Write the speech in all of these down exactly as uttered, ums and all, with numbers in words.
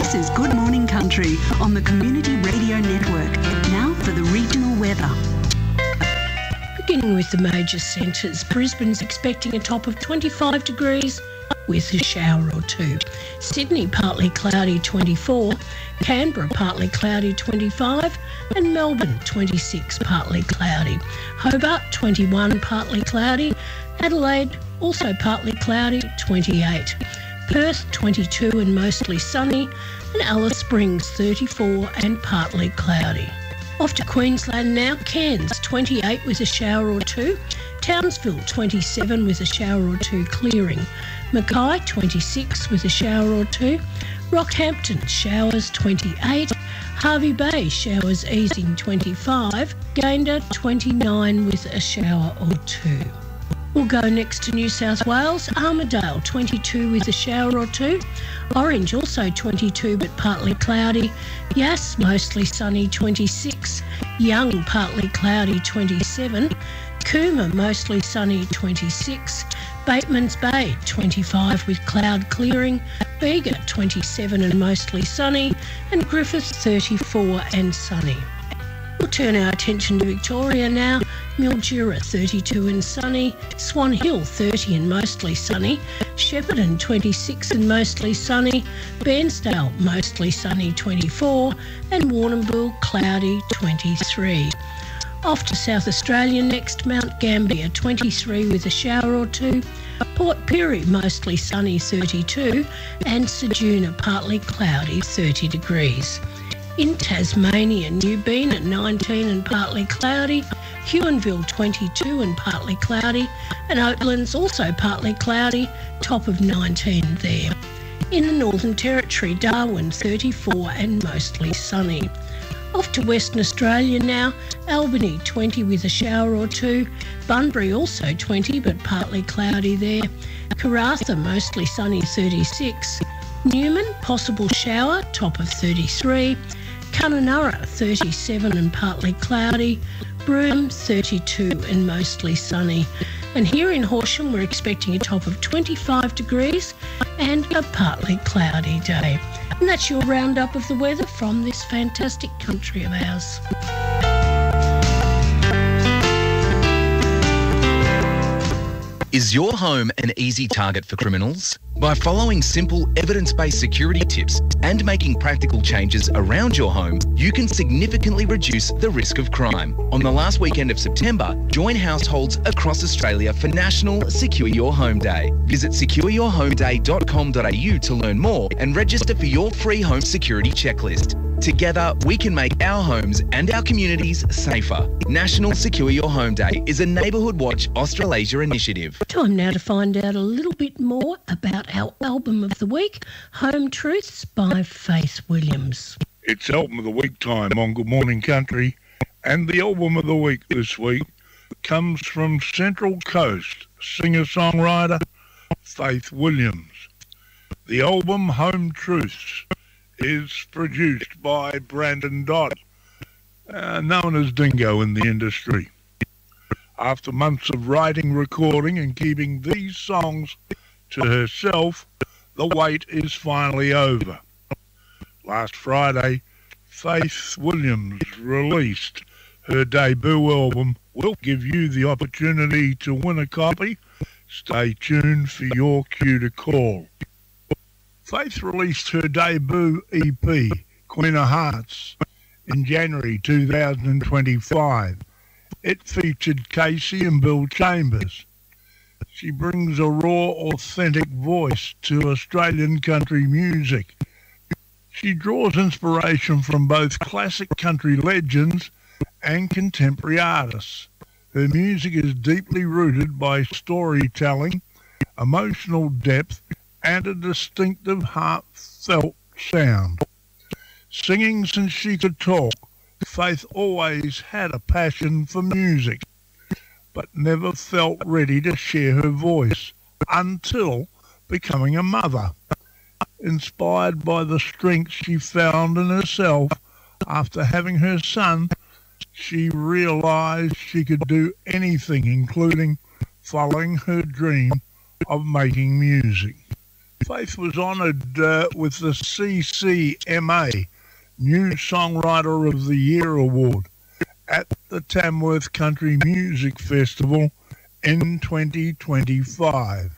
This is Good Morning Country on the Community Radio Network. Now for the regional weather. Beginning with the major centres, Brisbane's expecting a top of twenty-five degrees with a shower or two. Sydney, partly cloudy, twenty-four. Canberra, partly cloudy, twenty-five. And Melbourne, twenty-six, partly cloudy. Hobart, twenty-one, partly cloudy. Adelaide, also partly cloudy, twenty-eight. Perth, twenty-two and mostly sunny. And Alice Springs, thirty-four and partly cloudy. Off to Queensland now. Cairns, twenty-eight with a shower or two. Townsville, twenty-seven with a shower or two clearing. Mackay, twenty-six with a shower or two. Rockhampton, showers, twenty-eight. Hervey Bay, showers easing, twenty-five. Gayndah, twenty-nine with a shower or two. We'll go next to New South Wales. Armidale, twenty-two with a shower or two. Orange, also twenty-two but partly cloudy. Yass, mostly sunny, twenty-six. Young, partly cloudy, twenty-seven. Cooma, mostly sunny, twenty-six. Batemans Bay, twenty-five with cloud clearing. Bega, twenty-seven and mostly sunny. And Griffith, thirty-four and sunny. We'll turn our attention to Victoria now. Mildura, thirty-two and sunny. Swan Hill, thirty and mostly sunny. Shepparton, twenty-six and mostly sunny. Bairnsdale, mostly sunny, twenty-four. And Warrnambool, cloudy, twenty-three. Off to South Australia next. Mount Gambier, twenty-three with a shower or two. Port Pirie, mostly sunny, thirty-two. And Ceduna, partly cloudy, thirty degrees. In Tasmania, Newbeen, nineteen and partly cloudy. Huonville, twenty-two and partly cloudy. And Oatlands, also partly cloudy, top of nineteen there. In the Northern Territory, Darwin, thirty-four and mostly sunny. Off to Western Australia now. Albany, twenty with a shower or two. Bunbury, also twenty but partly cloudy there. Karratha, mostly sunny, thirty-six. Newman, possible shower, top of thirty-three. Kununurra, thirty-seven and partly cloudy. Broome, thirty-two and mostly sunny. And here in Horsham, we're expecting a top of twenty-five degrees and a partly cloudy day. And that's your roundup of the weather from this fantastic country of ours. Is your home an easy target for criminals? By following simple evidence-based security tips and making practical changes around your home, you can significantly reduce the risk of crime. On the last weekend of September, join households across Australia for National Secure Your Home Day. Visit secure your home day dot com dot a u to learn more and register for your free home security checklist. Together, we can make our homes and our communities safer. National Secure Your Home Day is a Neighbourhood Watch Australasia initiative. Time now to find out a little bit more about our album of the week, Home Truths by Faith Williams. It's album of the week time on Good Morning Country, and the album of the week this week comes from Central Coast singer-songwriter Faith Williams. The album Home Truths is produced by Brandon Dodd, uh, known as Dingo in the industry. After months of writing, recording and keeping these songs to herself, the wait is finally over. Last Friday, Faith Williams released her debut album. We'll give you the opportunity to win a copy. Stay tuned for your cue to call. Faith released her debut E P, Queen of Hearts, in January two thousand twenty-five. It featured Casey and Bill Chambers. She brings a raw, authentic voice to Australian country music. She draws inspiration from both classic country legends and contemporary artists. Her music is deeply rooted by storytelling, emotional depth, and a distinctive, heartfelt sound. Singing since she could talk, Faith always had a passion for music, but never felt ready to share her voice until becoming a mother. Inspired by the strength she found in herself after having her son, she realized she could do anything, including following her dream of making music. Faith was honoured uh, with the C C M A New Songwriter of the Year Award at the Tamworth Country Music Festival in twenty twenty-five.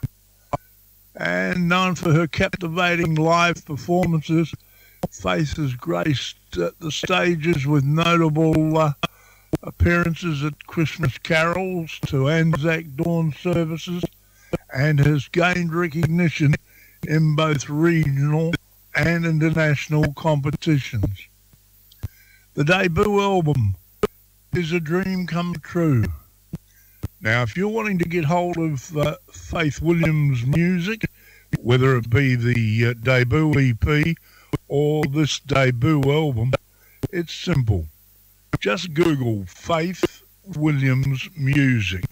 And known for her captivating live performances, Faith has graced uh, the stages with notable uh, appearances at Christmas carols to Anzac Dawn services, and has gained recognition in both regional and international competitions. The debut album is a dream come true. Now, if you're wanting to get hold of uh, Faith Williams' music, whether it be the uh, debut E P or this debut album, it's simple. Just Google Faith Williams Music.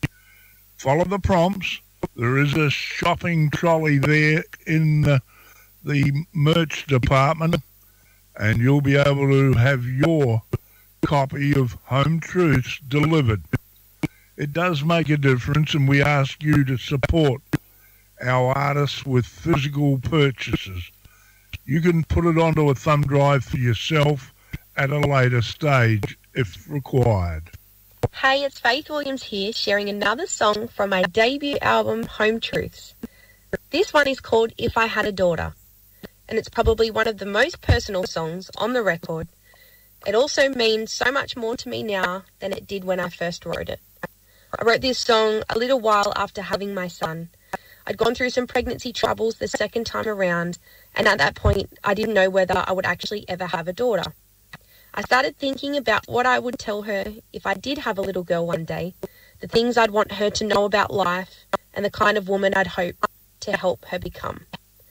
Follow the prompts. There is a shopping trolley there in the, the merch department, and you'll be able to have your copy of Home Truths delivered. It does make a difference, and we ask you to support our artists with physical purchases. You can put it onto a thumb drive for yourself at a later stage if required. Hey, it's Faith Williams here, sharing another song from my debut album, Home Truths. This one is called If I Had a Daughter, and it's probably one of the most personal songs on the record. It also means so much more to me now than it did when I first wrote it. I wrote this song a little while after having my son. I'd gone through some pregnancy troubles the second time around, and at that point, I didn't know whether I would actually ever have a daughter. I started thinking about what I would tell her if I did have a little girl one day, the things I'd want her to know about life, and the kind of woman I'd hope to help her become.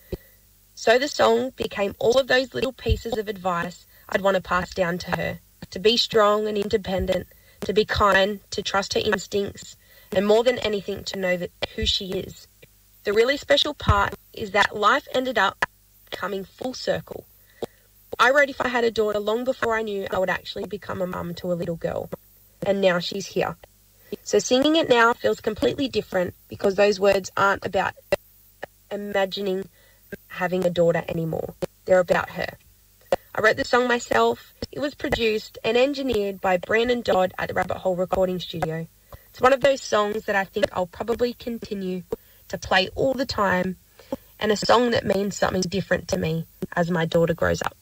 So the song became all of those little pieces of advice I'd want to pass down to her, to be strong and independent, to be kind, to trust her instincts, and more than anything, to know that who she is. The really special part is that life ended up coming full circle. I wrote If I Had a Daughter long before I knew I would actually become a mum to a little girl. And now she's here. So singing it now feels completely different because those words aren't about imagining having a daughter anymore. They're about her. I wrote the song myself. It was produced and engineered by Brandon Dodd at the Rabbit Hole Recording Studio. It's one of those songs that I think I'll probably continue to play all the time, and a song that means something different to me as my daughter grows up.